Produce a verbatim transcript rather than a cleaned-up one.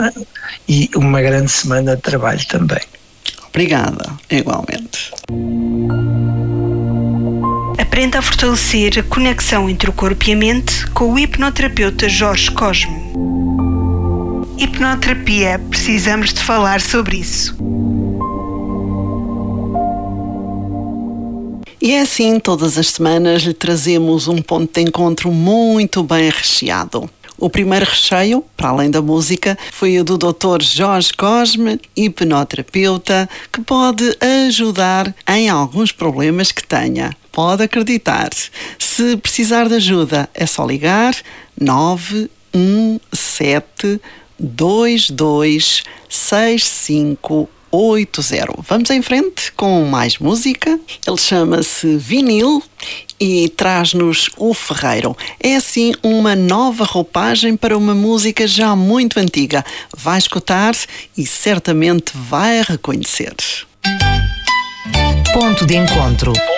semana e uma grande semana de trabalho também. Obrigada, igualmente. Aprenda a fortalecer a conexão entre o corpo e a mente com o hipnoterapeuta Jorge Cosme. Hipnoterapia, precisamos de falar sobre isso. E é assim, todas as semanas lhe trazemos um ponto de encontro muito bem recheado. O primeiro recheio, para além da música, foi o do doutor Jorge Cosme, hipnoterapeuta, que pode ajudar em alguns problemas que tenha. Pode acreditar. Se precisar de ajuda, é só ligar nove um sete dois dois seis cinco oito zero. Vamos em frente com mais música. Ele chama-se Vinil e traz-nos o Ferreiro. É assim uma nova roupagem para uma música já muito antiga. Vai escutar e certamente vai reconhecer. Ponto de encontro.